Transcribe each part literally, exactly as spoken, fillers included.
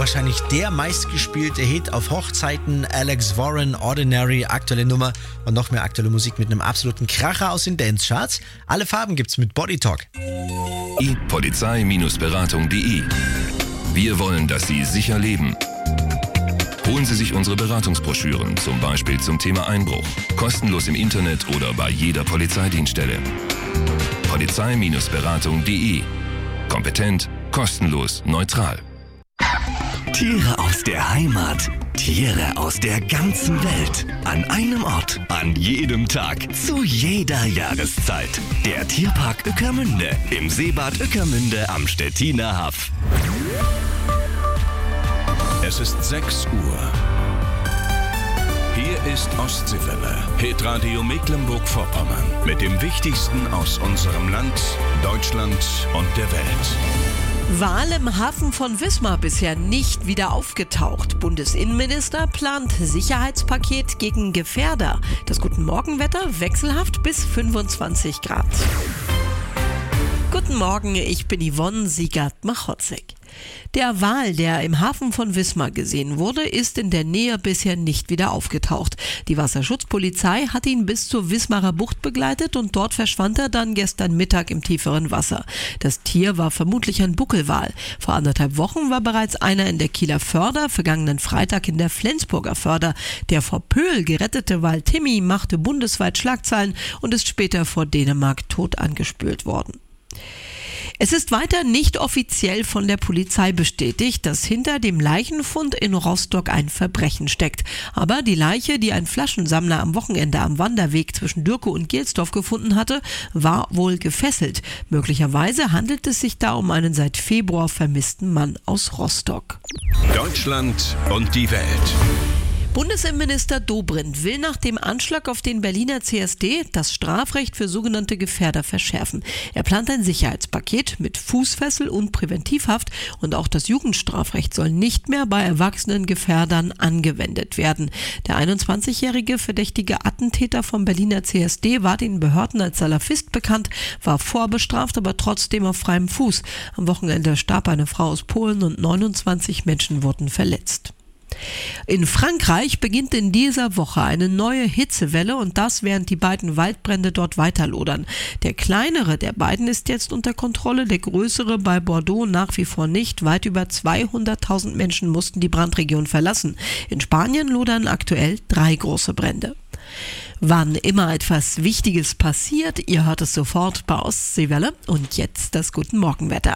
wahrscheinlich der meistgespielte Hit auf Hochzeiten. Alex Warren, Ordinary, aktuelle Nummer und noch mehr aktuelle Musik mit einem absoluten Kracher aus den Dance-Charts. Alle Farben gibt's mit Body Talk. Polizei Beratung punkt de. Wir wollen, dass Sie sicher leben. Holen Sie sich unsere Beratungsbroschüren, zum Beispiel zum Thema Einbruch. Kostenlos im Internet oder bei jeder Polizeidienststelle. Polizei Beratung punkt de. Kompetent, kostenlos, neutral. Tiere aus der Heimat, Tiere aus der ganzen Welt. An einem Ort, an jedem Tag, zu jeder Jahreszeit. Der Tierpark Ueckermünde im Seebad Ueckermünde am Stettiner Haff. Es ist sechs Uhr. Hier ist Ostseewelle, Hitradio Mecklenburg-Vorpommern. Mit dem Wichtigsten aus unserem Land, Deutschland und der Welt. Wal im Hafen von Wismar bisher nicht wieder aufgetaucht. Bundesinnenminister plant Sicherheitspaket gegen Gefährder. Das Guten Morgenwetter wechselhaft bis fünfundzwanzig Grad. Guten Morgen, ich bin Yvonne Siegert-Machotzek. Der Wal, der im Hafen von Wismar gesehen wurde, ist in der Nähe bisher nicht wieder aufgetaucht. Die Wasserschutzpolizei hat ihn bis zur Wismarer Bucht begleitet und dort verschwand er dann gestern Mittag im tieferen Wasser. Das Tier war vermutlich ein Buckelwal. Vor anderthalb Wochen war bereits einer in der Kieler Förder, vergangenen Freitag in der Flensburger Förder. Der vor Pöhl gerettete Wal Timmy machte bundesweit Schlagzeilen und ist später vor Dänemark tot angespült worden. Es ist weiter nicht offiziell von der Polizei bestätigt, dass hinter dem Leichenfund in Rostock ein Verbrechen steckt. Aber die Leiche, die ein Flaschensammler am Wochenende am Wanderweg zwischen Dürke und Gelsdorf gefunden hatte, war wohl gefesselt. Möglicherweise handelt es sich da um einen seit Februar vermissten Mann aus Rostock. Deutschland und die Welt. Bundesinnenminister Dobrindt will nach dem Anschlag auf den Berliner C S D das Strafrecht für sogenannte Gefährder verschärfen. Er plant ein Sicherheitspaket mit Fußfessel und Präventivhaft und auch das Jugendstrafrecht soll nicht mehr bei erwachsenen Gefährdern angewendet werden. Der einundzwanzigjährige verdächtige Attentäter vom Berliner C S D war den Behörden als Salafist bekannt, war vorbestraft, aber trotzdem auf freiem Fuß. Am Wochenende starb eine Frau aus Polen und neunundzwanzig Menschen wurden verletzt. In Frankreich beginnt in dieser Woche eine neue Hitzewelle und das, während die beiden Waldbrände dort weiterlodern. Der kleinere der beiden ist jetzt unter Kontrolle, der größere bei Bordeaux nach wie vor nicht. Weit über zweihunderttausend Menschen mussten die Brandregion verlassen. In Spanien lodern aktuell drei große Brände. Wann immer etwas Wichtiges passiert, ihr hört es sofort bei Ostseewelle und jetzt das Guten Morgenwetter.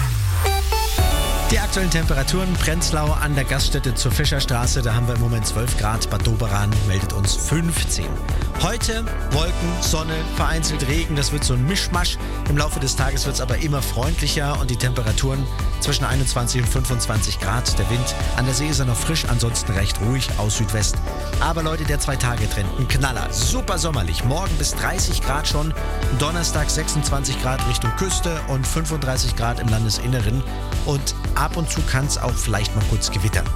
Die aktuellen Temperaturen, Prenzlau an der Gaststätte zur Fischerstraße, da haben wir im Moment zwölf Grad, Bad Doberan meldet uns fünfzehn. Heute Wolken, Sonne, vereinzelt Regen, das wird so ein Mischmasch. Im Laufe des Tages wird es aber immer freundlicher und die Temperaturen zwischen einundzwanzig und fünfundzwanzig Grad. Der Wind an der See ist er noch frisch, ansonsten recht ruhig aus Südwest. Aber Leute, der Zwei-Tage-Trend, ein Knaller, super sommerlich. Morgen bis dreißig Grad schon, Donnerstag sechsundzwanzig Grad Richtung Küste und fünfunddreißig Grad im Landesinneren. Und ab und zu kann es auch vielleicht mal kurz gewittern.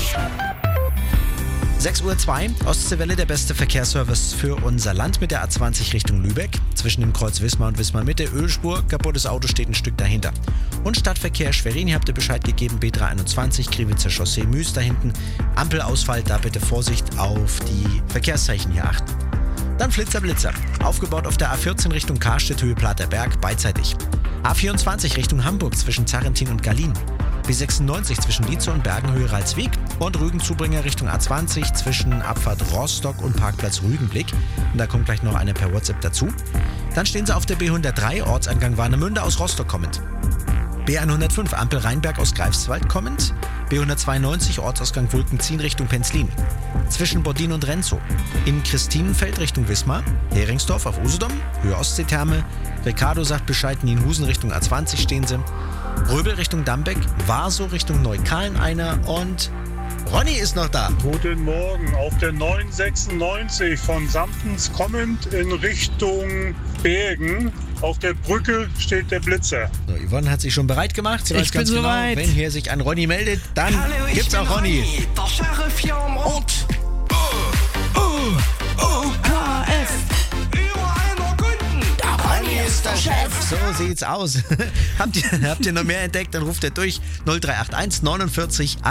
sechs Uhr zwei, Ostseewelle, der beste Verkehrsservice für unser Land mit der A zwanzig Richtung Lübeck. Zwischen dem Kreuz Wismar und Wismar Mitte, Ölspur, kaputtes Auto steht ein Stück dahinter. Und Stadtverkehr Schwerin, ihr habt ihr Bescheid gegeben, B dreihunderteinundzwanzig, Kriwitzer Chaussee, Müs da hinten. Ampelausfall, da bitte Vorsicht auf die Verkehrszeichen hier achten. Dann Flitzer Blitzer, aufgebaut auf der A vierzehn Richtung Karstedt, Höhe Platerberg, beidseitig. A vierundzwanzig Richtung Hamburg zwischen Zarrentin und Gallien. B sechsundneunzig zwischen Dietzow und Bergenhöhe Ralswiek und Rügenzubringer Richtung A zwanzig zwischen Abfahrt Rostock und Parkplatz Rügenblick. Und da kommt gleich noch eine per WhatsApp dazu. Dann stehen sie auf der B hundertdrei, Ortseingang Warnemünde aus Rostock kommend. B hundertfünf, Ampel Rheinberg aus Greifswald kommend. B hundertzweiundneunzig, Ortsausgang Wulkenzien Richtung Penzlin. Zwischen Bodin und Renzow. In Christinenfeld Richtung Wismar. Heringsdorf auf Usedom, Höhe Ostseetherme. Ricardo sagt Bescheid, Nienhusen Richtung A zwanzig stehen sie. Röbel Richtung Dambeck, Warsow Richtung Neukalen einer und Ronny ist noch da. Guten Morgen, auf der neun sechsundneunzig von Samtens kommend in Richtung Bergen. Auf der Brücke steht der Blitzer. So, Yvonne hat sich schon bereit gemacht. Sie weiß Ich ganz bin genau, soweit. wenn hier sich ein Ronny meldet, dann Hallo, ich gibt's bin auch Ronny. Ronny, der Sheriff hier am Ort. K F. Überall nur Kunden. Der Ronny ist der Chef. So sieht's aus. habt, ihr, habt ihr noch mehr entdeckt, dann ruft ihr durch null drei acht eins neunundvierzig